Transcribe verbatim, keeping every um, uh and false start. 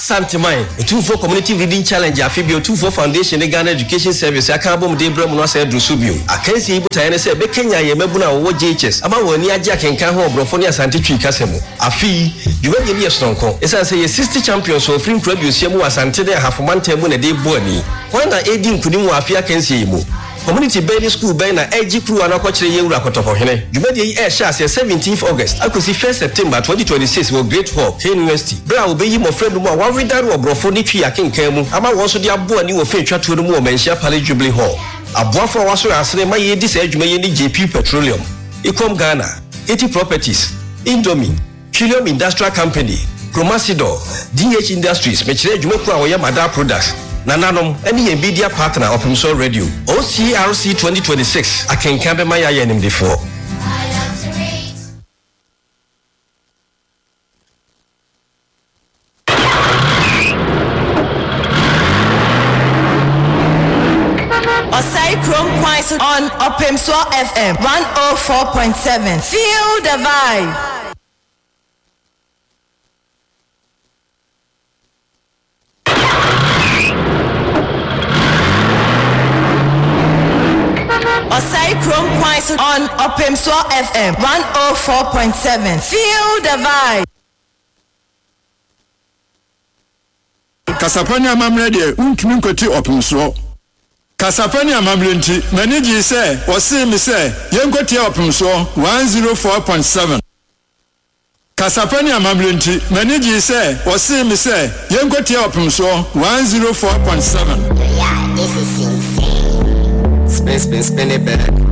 Santimai, a two for community reading challenge, a Fibio two for foundation, the Ghana Education Service, a carbon de Bremon said Drusubio. I can't see but I say, Bekenya, Yemebuna, or J H S, about one year Jack and Caho, Brofonia Santichi Casemo. A fee, you will give me a strong call. As I say, a sixty champions so free produce Yemu as Antede half a month when a day boni. When I aiding Kudimu Afia can see you. Community Bailey School Bena Edgy Crew and Akoche Yura Kotohene. You made the air shas seventeenth August. I could see first September twenty twenty-six with Great Hall, K University. Bra will be my friend more one reader or Brofoni Tree Akin Kemu. Ama also the Abu and you feature to the moment Share Pali Jubilee Hall. Abua for Wasu Asre, my year this age may J P Petroleum. Ecom Ghana, eighty Properties, Indomie, Trillium Industrial Company, Chromacidor, D H Industries, Mechile Jumekwa Oyamada Products. Nananom, any media partner of Himso Radio, O C R C twenty twenty-six. I can camp my eye in before. Osai Chrome Points on Opemso F M one oh four point seven. Feel the vibe. Osai Chrome Points on Opemso F M one oh four point seven. Feel the vibe. Kasapani amamre de untumi nkoti Opemso. Kasapani amamre nti maniji say osi mi say yenkoti Opemso one oh four point seven. Kasapani amamre nti maniji say osi mi say yenkoti Opemso one oh four point seven. Yeah, this is insane. Spin, spin, spin it back.